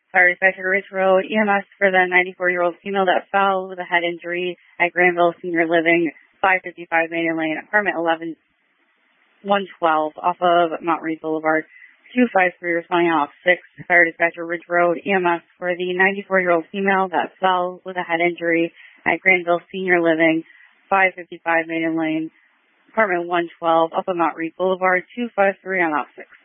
Fire dispatcher Ridge Road, EMS for the 94-year-old female that fell with a head injury at Granville Senior Living, 555 Maiden Lane, apartment 112 off of Mount Reed Boulevard. 253 responding off 6. Fire dispatcher Ridge Road, EMS for the 94-year-old female that fell with a head injury at Granville Senior Living, 555 Maiden Lane, apartment 112 up on Mount Reed Boulevard. 253 on off 6.